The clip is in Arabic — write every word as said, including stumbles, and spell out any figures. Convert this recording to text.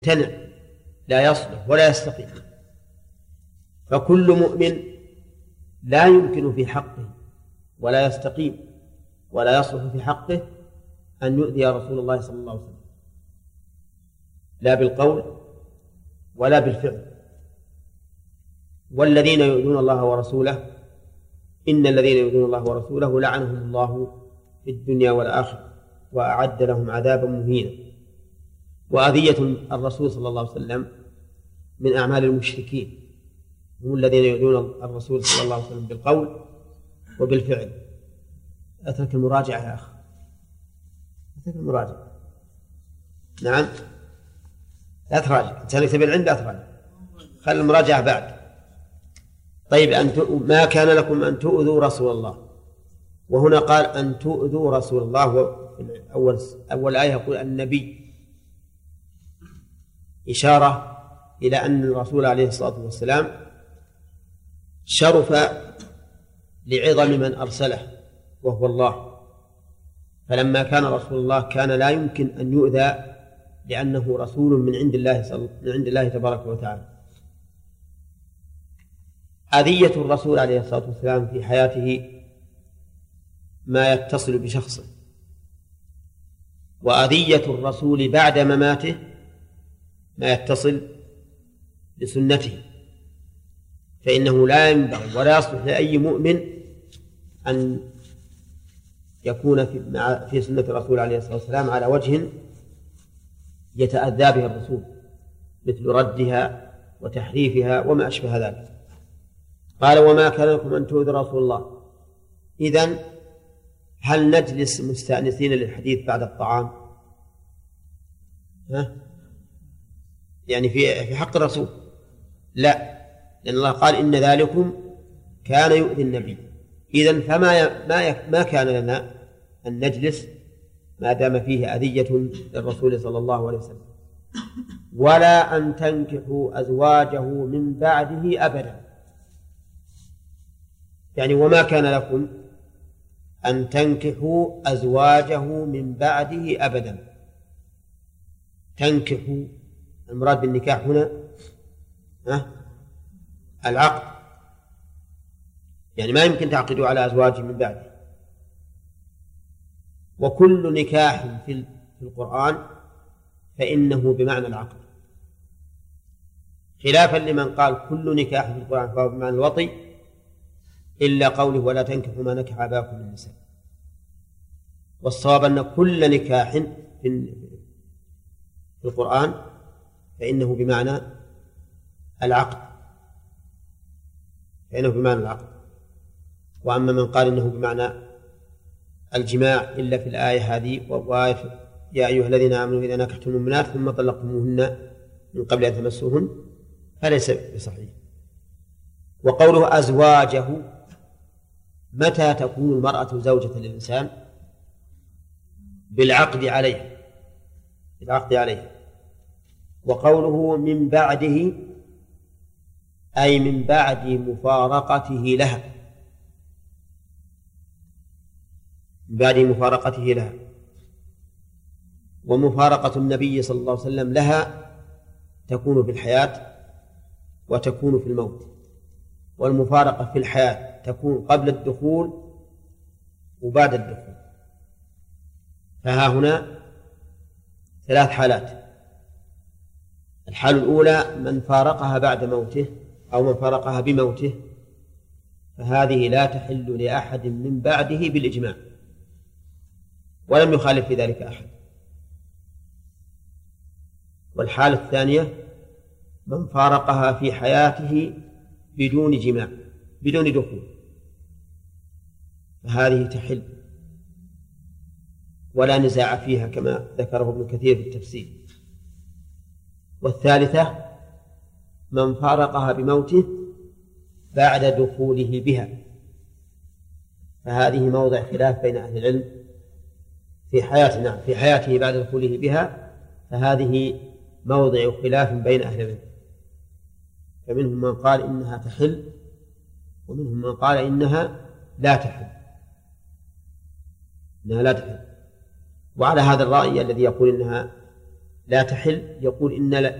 يمتنع لا يصلح ولا يستقيم. فكل مؤمن لا يمكن في حقه ولا يستقيم ولا يصلح في حقه أن يؤذي رسول الله صلى الله عليه وسلم، لا بالقول ولا بالفعل. والذين يؤذون الله ورسوله إن الذين يؤذون الله ورسوله لعنهم الله في الدنيا والآخرة وأعد لهم عذابا مهينا. وأذية الرسول صلى الله عليه وسلم من أعمال المشركين، هم الذين يؤذون الرسول صلى الله عليه وسلم بالقول وبالفعل. أترك المراجعة يا أخي، أترك المراجعة. نعم لا تراجع، أنت نكتب العند لا تراجع، خل المراجعة بعد. طيب أن ما كان لكم أن تؤذوا رسول الله، وهنا قال أن تؤذوا رسول الله. أول أول آية يقول النبي، إشارة إلى أن الرسول عليه الصلاة والسلام شرف لعظم من أرسله وهو الله، فلما كان رسول الله كان لا يمكن أن يؤذى لأنه رسول من عند الله من عند الله تبارك وتعالى. أذية الرسول عليه الصلاة والسلام في حياته ما يتصل بشخصه، وأذية الرسول بعد مماته ما يتصل بسنته، فإنه لا ينبغي ولا يصلح لأي مؤمن أن يكون في, في سنة الرسول عليه الصلاة والسلام على وجه يتأذى به الرسول، مثل ردها وتحريفها وما أشبه ذلك. قال وما كان لكم أن تؤذوا رسول الله. إذن هل نجلس مستأنسين للحديث بعد الطعام؟ ها؟ يعني في في حق الرسول لا، لأن الله قال إن ذلكم كان يؤذي النبي. إذن فما ما ما كان لنا أن نجلس ما دام فيه أذية للرسول صلى الله عليه وسلم، ولا أن تنكحوا أزواجه من بعده أبدا. يعني وما كان لكم أن تنكحوا أزواجه من بعده أبدا. تنكحوا، المراد بالنكاح هنا ها العقد، يعني ما يمكن تعقدوا على أزواجه من بعده. وكل نكاح في القرآن فإنه بمعنى العقد، خلافا لمن قال كل نكاح في القرآن فهو بمعنى الوطي، إلا قوله ولا تنكحوا ما نكح آباؤكم من النساء. والصواب أن كل نكاح في القرآن فإنه بمعنى العقد، فإنه بمعنى العقد. وأما من قال إنه بمعنى الجماع إلا في الآية هذه، وآية يا أيها الذين آمنوا إذا نكحتم المؤمنات ثم طلقتموهن من قبل أن تمسوهن، فليس بصحيح. وقوله أزواجه، متى تكون المرأة زوجة للإنسان؟ بالعقد عليه، بالعقد عليه. وقوله من بعده أي من بعد مفارقته لها، من بعد مفارقته لها. ومفارقة النبي صلى الله عليه وسلم لها تكون في الحياة وتكون في الموت. والمفارقة في الحياة تكون قبل الدخول وبعد الدخول. فها هنا ثلاث حالات. الحالة الأولى من فارقها بعد موته أو من فارقها بموته، فهذه لا تحل لأحد من بعده بالإجماع، ولم يخالف في ذلك أحد. والحالة الثانية من فارقها في حياته بدون جماع بدون دخول، فهذه تحل ولا نزاع فيها كما ذكره ابن كثير في التفسير. والثالثة من فارقها بموته بعد دخوله بها، فهذه موضع خلاف بين أهل العلم في حياتنا في حياته بعد دخوله بها، فهذه موضع خلاف بين أهل العلم، فمنهم من قال إنها تحل ومنهم من قال إنها لا تحل إنها لا تحل. وعلى هذا الرأي الذي يقول إنها لا تحل يقول إن